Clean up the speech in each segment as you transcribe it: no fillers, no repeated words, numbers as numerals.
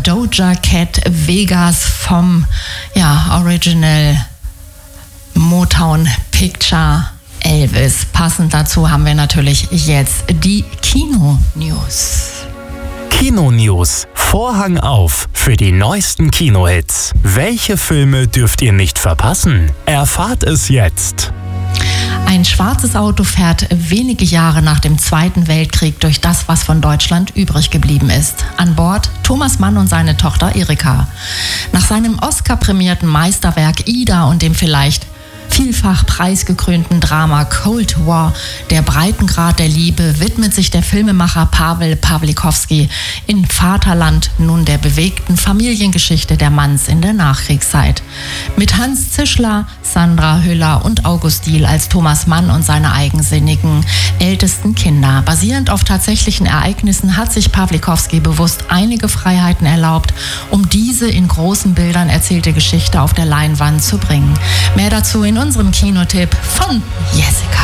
Doja Cat Vegas vom Original Motown Picture Elvis. Passend dazu haben wir natürlich jetzt die Kino-News. Kino-News. Vorhang auf für die neuesten Kinohits. Welche Filme dürft ihr nicht verpassen? Erfahrt es jetzt. Ein schwarzes Auto fährt wenige Jahre nach dem Zweiten Weltkrieg durch das, was von Deutschland übrig geblieben ist. An Bord Thomas Mann und seine Tochter Erika. Nach seinem Oscar-prämierten Meisterwerk Ida und dem vielleicht vielfach preisgekrönten Drama Cold War, der Breitengrad der Liebe, widmet sich der Filmemacher Pawel Pawlikowski in Vaterland nun der bewegten Familiengeschichte der Manns in der Nachkriegszeit. Mit Hans Zischler, Sandra Hüller und August Diehl als Thomas Mann und seine eigensinnigen ältesten Kinder. Basierend auf tatsächlichen Ereignissen hat sich Pawlikowski bewusst einige Freiheiten erlaubt, um diese in großen Bildern erzählte Geschichte auf der Leinwand zu bringen. Mehr dazu in unserem Kinotipp von Jessica.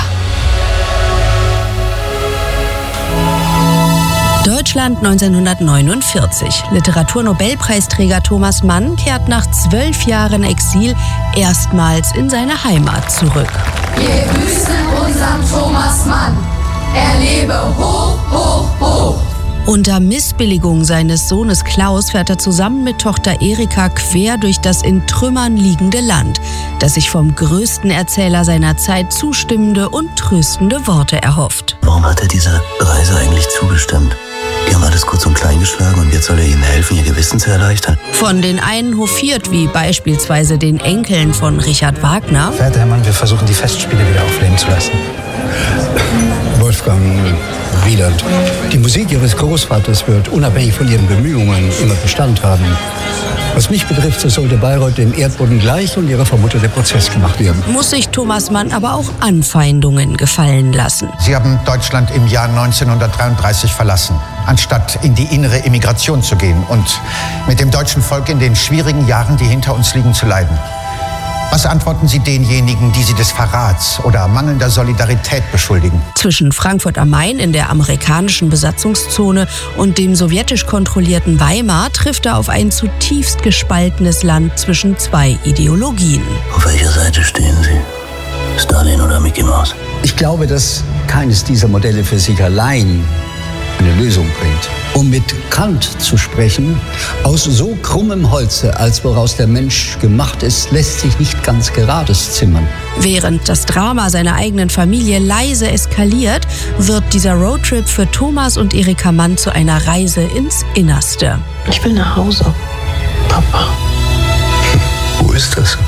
Deutschland 1949. Literaturnobelpreisträger Thomas Mann kehrt nach 12 Jahren Exil erstmals in seine Heimat zurück. Wir grüßen unseren Thomas Mann. Er lebe hoch, hoch, hoch. Unter Missbilligung seines Sohnes Klaus fährt er zusammen mit Tochter Erika quer durch das in Trümmern liegende Land, das sich vom größten Erzähler seiner Zeit zustimmende und tröstende Worte erhofft. Warum hat er dieser Reise eigentlich zugestimmt? Die haben alles kurz und klein geschlagen und jetzt soll er ihnen helfen, ihr Gewissen zu erleichtern. Von den einen hofiert, wie beispielsweise den Enkeln von Richard Wagner. Verehrter Herr Mann, wir versuchen die Festspiele wieder aufleben zu lassen. Wolfgang Wieland. Die Musik Ihres Großvaters wird unabhängig von Ihren Bemühungen immer Bestand haben. Was mich betrifft, so sollte Bayreuth dem Erdboden gleich und ihrer vermutete Prozess gemacht werden. Muss sich Thomas Mann aber auch Anfeindungen gefallen lassen. Sie haben Deutschland im Jahr 1933 verlassen, anstatt in die innere Emigration zu gehen und mit dem deutschen Volk in den schwierigen Jahren, die hinter uns liegen, zu leiden. Was antworten Sie denjenigen, die Sie des Verrats oder mangelnder Solidarität beschuldigen? Zwischen Frankfurt am Main in der amerikanischen Besatzungszone und dem sowjetisch kontrollierten Weimar trifft er auf ein zutiefst gespaltenes Land zwischen zwei Ideologien. Auf welcher Seite stehen Sie? Stalin oder Mickey Mouse? Ich glaube, dass keines dieser Modelle für sich allein eine Lösung bringt. Um mit Kant zu sprechen, aus so krummem Holze, als woraus der Mensch gemacht ist, lässt sich nicht ganz gerades zimmern. Während das Drama seiner eigenen Familie leise eskaliert, wird dieser Roadtrip für Thomas und Erika Mann zu einer Reise ins Innerste. Ich will nach Hause, Papa. Wo ist das?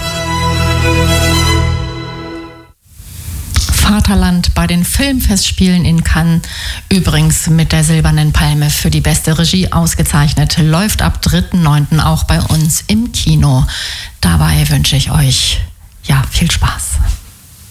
Vaterland bei den Filmfestspielen in Cannes, übrigens mit der Silbernen Palme für die beste Regie ausgezeichnet, läuft ab 3.9. auch bei uns im Kino. Dabei wünsche ich euch viel Spaß.